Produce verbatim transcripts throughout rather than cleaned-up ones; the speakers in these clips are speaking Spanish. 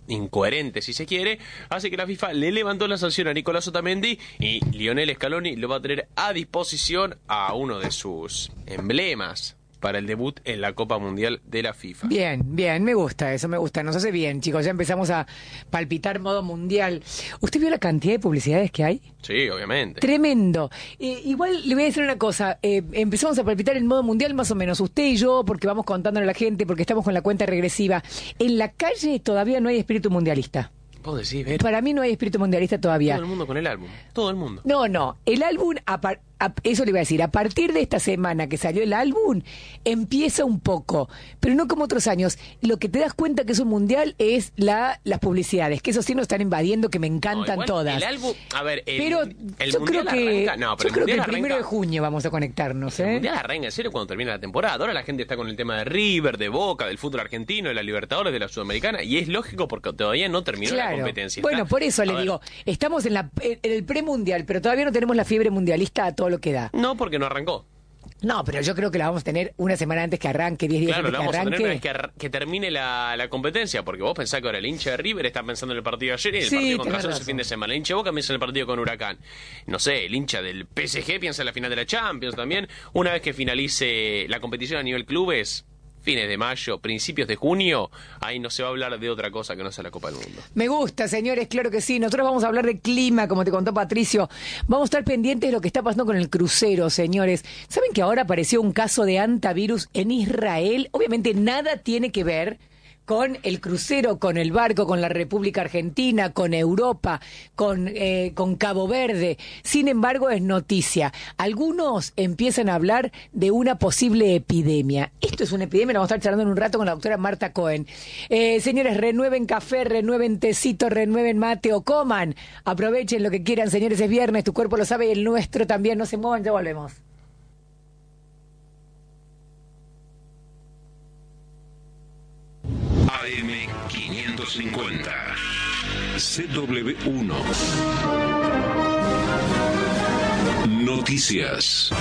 incoherente si se quiere, hace que la FIFA le levantó la sanción a Nicolás Otamendi y Lionel Scaloni lo va a tener a disposición a uno de sus emblemas para el debut en la Copa Mundial de la FIFA. Bien, bien, me gusta eso, me gusta, nos hace bien, chicos, ya empezamos a palpitar modo mundial. ¿Usted vio la cantidad de publicidades que hay? Sí, obviamente. Tremendo. Eh, igual le voy a decir una cosa, eh, empezamos a palpitar en modo mundial más o menos, usted y yo, porque vamos contándole a la gente, porque estamos con la cuenta regresiva. En la calle todavía no hay espíritu mundialista. ¿Vos decís, Ver? Para mí no hay espíritu mundialista todavía. Todo el mundo con el álbum, todo el mundo. No, no, el álbum, a par- a- eso le iba a decir, a partir de esta semana que salió el álbum, empieza un poco, pero no como otros años. Lo que te das cuenta que es un mundial es la las publicidades, que eso sí nos están invadiendo, que me encantan no, igual, todas. El álbum, a ver, el, pero el yo creo que, arranca, no, yo pero el creo que el arranca, primero de junio vamos a conectarnos, ¿eh? El mundial arranca en serio cuando termina la temporada. Ahora la gente está con el tema de River, de Boca, del fútbol argentino, de la Libertadores, de la Sudamericana, y es lógico porque todavía no terminó claro. la competencia. Bueno, está, por eso le ver. digo, estamos en, la, en el premundial, pero todavía no tenemos la fiebre mundialista a todo lo que da. No, porque no arrancó. No, pero yo creo que la vamos a tener una semana antes que arranque, diez días claro, antes la vamos que arranque. a tener una vez que, ar- que termine la, la competencia, porque vos pensás que ahora el hincha de River está pensando en el partido de ayer y el sí, partido contra Racing ese fin de semana. El hincha de Boca piensa en el partido con Huracán. No sé, el hincha del P S G piensa en la final de la Champions también. Una vez que finalice la competición a nivel clubes, fines de mayo, principios de junio, ahí no se va a hablar de otra cosa que no sea la Copa del Mundo. Me gusta, señores, claro que sí. Nosotros vamos a hablar de clima, como te contó Patricio. Vamos a estar pendientes de lo que está pasando con el crucero, señores. ¿Saben que ahora apareció un caso de hantavirus en Israel? Obviamente nada tiene que ver con el crucero, con el barco, con la República Argentina, con Europa, con, eh, con Cabo Verde. Sin embargo, es noticia. Algunos empiezan a hablar de una posible epidemia. Esto es una epidemia, lo vamos a estar charlando en un rato con la doctora Marta Cohen. Eh, señores, renueven café, renueven tecito, renueven mate o coman. Aprovechen lo que quieran, señores, es viernes, tu cuerpo lo sabe y el nuestro también. No se muevan, ya volvemos. A M quinientos cincuenta, C W uno. Noticias.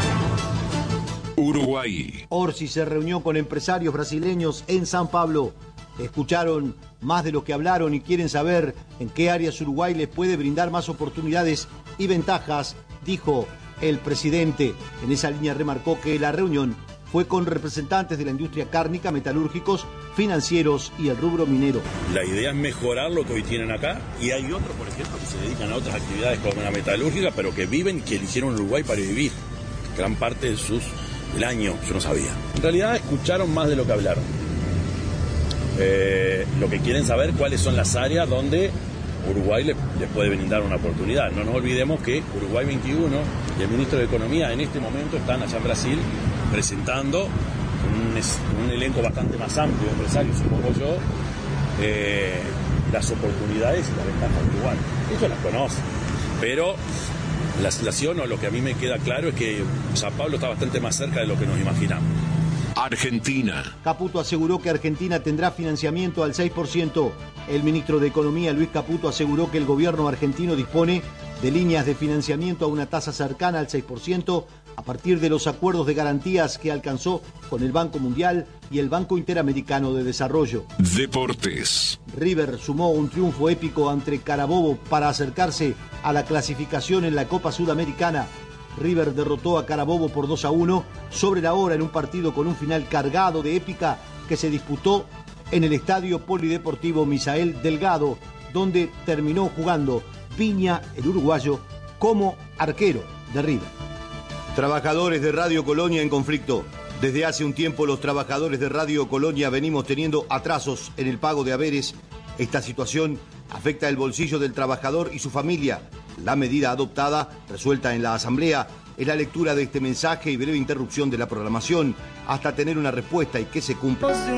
Uruguay. Orsi se reunió con empresarios brasileños en San Pablo. Escucharon más de lo que hablaron y quieren saber en qué áreas Uruguay les puede brindar más oportunidades y ventajas, dijo el presidente. En esa línea remarcó que la reunión fue con representantes de la industria cárnica, metalúrgicos, financieros y el rubro minero. La idea es mejorar lo que hoy tienen acá y hay otros, por ejemplo, que se dedican a otras actividades como la metalúrgica, pero que viven y que eligieron Uruguay para vivir gran parte de sus, del año, yo no sabía. En realidad escucharon más de lo que hablaron. Eh, lo que quieren saber cuáles son las áreas donde Uruguay les, les puede brindar una oportunidad. No nos olvidemos que Uruguay veintiuno y el ministro de Economía en este momento están allá en Brasil presentando un, un elenco bastante más amplio de empresarios, supongo yo, eh, las oportunidades y las ventajas de Uruguay. Ellos las conocen, pero la situación o lo que a mí me queda claro es que San Pablo está bastante más cerca de lo que nos imaginamos. Argentina. Caputo aseguró que Argentina tendrá financiamiento al seis por ciento. El ministro de Economía, Luis Caputo, aseguró que el gobierno argentino dispone de líneas de financiamiento a una tasa cercana al seis por ciento a partir de los acuerdos de garantías que alcanzó con el Banco Mundial y el Banco Interamericano de Desarrollo. Deportes. River sumó un triunfo épico ante Carabobo para acercarse a la clasificación en la Copa Sudamericana. River derrotó a Carabobo por dos a uno sobre la hora en un partido con un final cargado de épica que se disputó en el Estadio Polideportivo Misael Delgado, donde terminó jugando Piña, el uruguayo, como arquero de River. Trabajadores de Radio Colonia en conflicto. Desde hace un tiempo los trabajadores de Radio Colonia venimos teniendo atrasos en el pago de haberes. Esta situación afecta el bolsillo del trabajador y su familia. La medida adoptada, resuelta en la Asamblea, es la lectura de este mensaje y breve interrupción de la programación hasta tener una respuesta y que se cumpla.